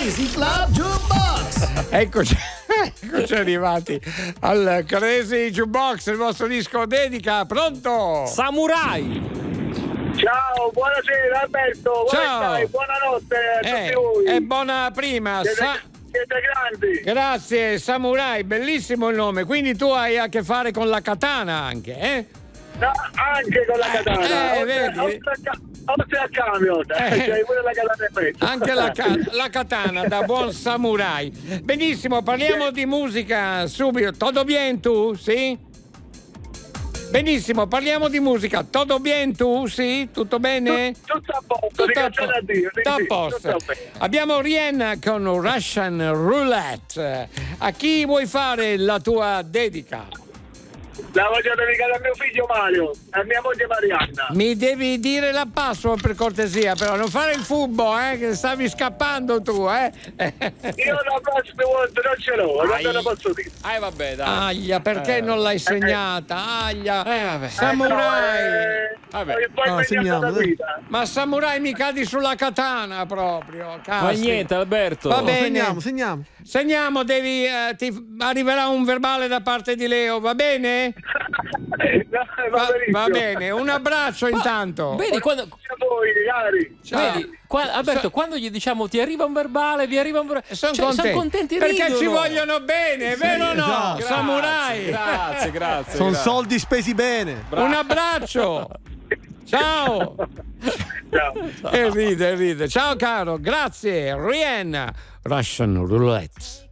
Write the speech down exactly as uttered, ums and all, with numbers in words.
Crazy Club Jukebox. Eccoci, eccoci arrivati al Crazy Jukebox, il vostro disco dedica. Pronto? Samurai. Ciao, buonasera Alberto. Ciao. Come stai? Buonanotte a tutti Eh, voi. e buona prima. Siete, Sa- siete grandi. Grazie, Samurai, bellissimo il nome. Quindi tu hai a che fare con la katana anche, eh? No, anche con la katana. eh, oltre, vedi? oltre, a, ca- oltre al camion. Eh. Cioè, pure la katana in mezzo. Anche la, ca- la katana da buon samurai. Benissimo, parliamo di musica subito. Todo bien tu? Sì? Benissimo, parliamo di musica. Todo bien tu? Sì? Tutto bene? Tutto a posto, Tutto a ringraziate a Dio. Sì, tutto a sì, posto. tutto a posto. Abbiamo Rihanna con Russian Roulette. A chi vuoi fare la tua dedica? La voglio dedicare a mio figlio Mario, a mia moglie Marianna. Mi devi dire la password per cortesia, però non fare il furbo, eh, che stavi scappando tu, eh. Io la prossima volta non ce l'ho, non te lo posso dire. Ah, vabbè, dai. Aglia, perché Eh. non l'hai segnata? Aglia. Eh, vabbè. Samurai. Eh, Vabbè. no, poi No, mi segniamo, da dai. guida. Ma Samurai mi cadi sulla katana proprio. Ma caspita. niente, Alberto. Va No, bene. segniamo, segniamo. Segniamo, devi, eh, ti arriverà un verbale da parte di Leo, va bene? No, va, Va, benissimo. va bene, un abbraccio intanto. Vedi quando, A voi, cari. Ciao. vedi, qua- Alberto, So- quando gli diciamo ti arriva un verbale, vi arriva un verbale, Sono cioè, contenti. son contenti, perché ridono. ci vogliono bene, vero o no? esatto. Grazie, Samurai. Grazie, grazie. Sono grazie. soldi spesi bene. Un abbraccio. Ciao. Ciao. E ride, ride. Ciao caro, grazie. Rihanna, Russian Roulette.